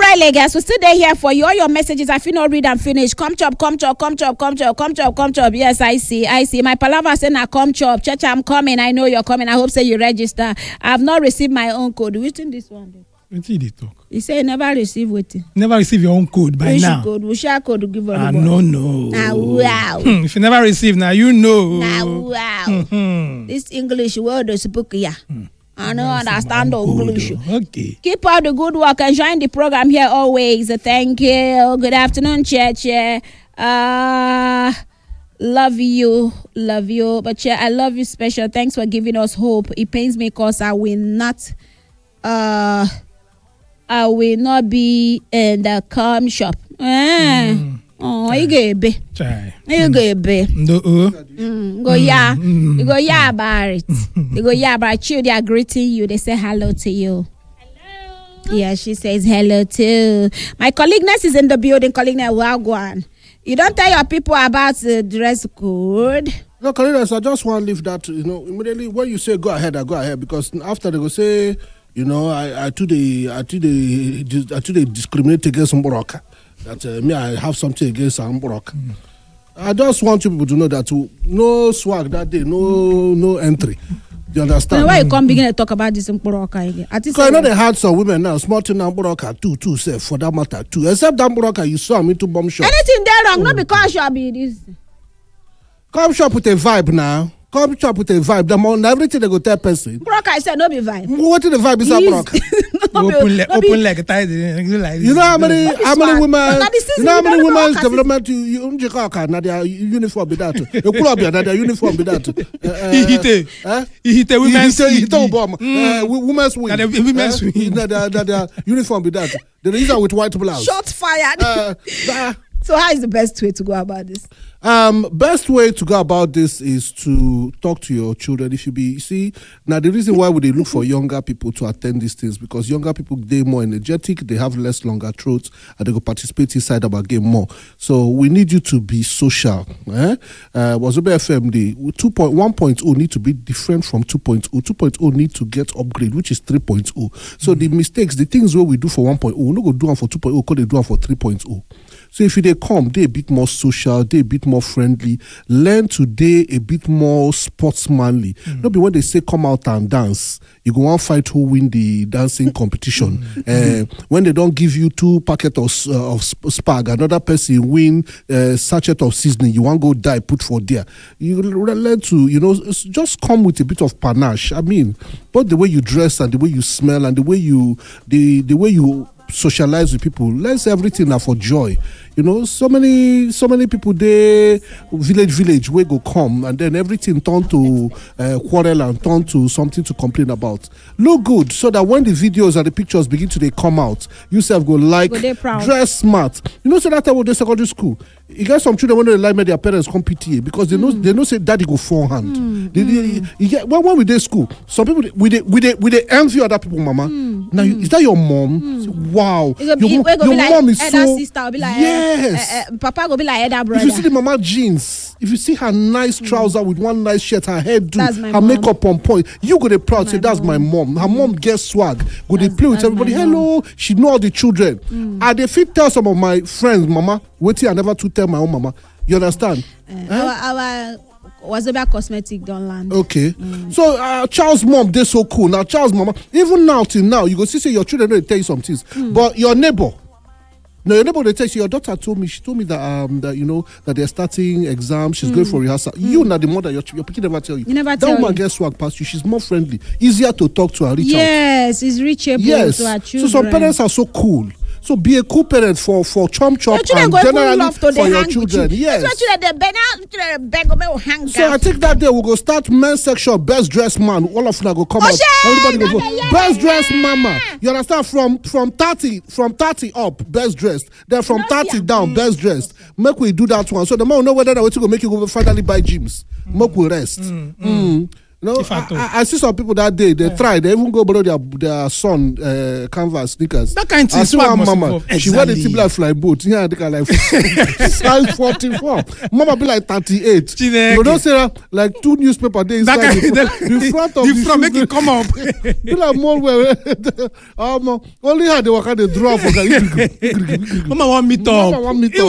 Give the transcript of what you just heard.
right, Lagos. We still there here for you. All your messages, I feel not read and finish. Come chop. Yes, I see. My palaver saying I come chop. Church, I'm coming. I know you're coming. I hope say you register. I have not received my own code. Which in this one? What did they talk? He say never receive waiting. Never receive your own code by now. Code. We share code to give her. No. Ah, wow. If you never receive now, you know. Ah, wow. This English word is book here. I don't understand the English. Okay. Keep up the good work. Enjoying the program here always. Thank you. Good afternoon, church. Love you. But I love you special. Thanks for giving us hope. It pains me because I will not be in the com shop. Oh, you get be. You get be. Go yeah. You go yeah about it. You go yeah about you. They are greeting you. They say hello to you. Hello. Yeah, she says hello too. My colleague Ness is in the building. Colleague Ness, well, go on. You don't tell your people about the dress code. No, Kalinas, I just want to leave that, immediately when you say go ahead, I go ahead, because after they go say, I today discriminate against Mboroka. That me, I have something against Mboroka. I just want you people to know that no swag that day, no entry. Do you understand? Why you come begin to talk about this Mboroka again? Because I know they had some women now, small thing Mboroka too, say for that matter too. Except that Mboroka, you saw me to bomb shop. Anything there wrong? Not because you be this. Come shop with a vibe now. Come shop with a vibe. The more everything they go tell person. Broker, I said no be vibe. What is the vibe is that broker? Open like a tie. You know how many women? You know how many women's development you na their uniform be that. You pull up na their uniform be that. Ihite women's wing. Women's wing. Their uniform be that. They use that with white blouse. Shots fired. So how is the best way to go about this? Best way to go about this is to talk to your children. If you see, now the reason why would they look for younger people to attend these things, because younger people, they're more energetic, they have less longer throats, and they go participate inside our game more. So we need you to be social. Wazobia FMD 1.0 need to be different from 2.0. 2.0 need to get upgrade, which is 3.0. So the mistakes, the things where we do for 1.0, we're not going to do them for 2.0, because they do them for 3.0. So if they come, they're a bit more social, they're a bit more friendly. Learn today a bit more sportsmanly. Not be when they say come out and dance, you go and fight who win the dancing competition. When they don't give you 2 packets of spag, another person win sachet of seasoning, you want to go die, put for there. You learn to, just come with a bit of panache. I mean, both the way you dress and the way you smell and the way you socialize with people. Let's everything now for joy. So many people they village where go come and then everything turn to quarrel and turn to something to complain about. Look good so that when the videos and the pictures begin to they come out, you self go like dress smart. So that time when they secondary school, you get some children when they like their parents come PTA because they know say daddy go forehand. When we dey school, some people we they envy other people, mama. Now is that your mom? Wow, your mom is so sister, be like, yes. Papa go be like elder brother. If you see the mama jeans, if you see her nice trouser with one nice shirt, her hairdo, her mom. makeup on point, you go dey proud say that's my mom. Her mom gets swag. Go dey play with everybody. Hello, she know all the children. I dey fit tell some of my friends, mama, wetin I never to tell my own mama. You understand? Our Wazobia cosmetic don't land. Okay. So Charles' mom, they're so cool. Now Charles' mama, even now till now, you go see say your children don't tell you some things. But your neighbor, your neighbor they tell you, your daughter told me that that they're starting exams, she's going for rehearsal. You not the mother, your picking never tell you. You never that tell woman you. gets swag past you, she's more friendly, easier to talk to and reach out. Yes, it's reachable to our children. So some parents are so cool. So be a cool parent for chop and generally for your children. Yes. So I think that day we go start men's section, best dressed man. All of them go come out. Everybody go vote. Best dressed mama. You understand? From 30 up, best dressed. Then from 30 down, best dressed. Make we do that one. So the man will know whether that way to go make you go finally buy gyms. Make we rest. No, I see some people that day, they try, they even go borrow their son canvas sneakers. That kind of thing. I see one mama, she wear the tip like fly boat. Yeah, they can like size 44. Mama be like 38. You don't say that, like 2 newspaper days inside the front of the front make it come up. Be like more where only how they work out the draw for Mama want me talk.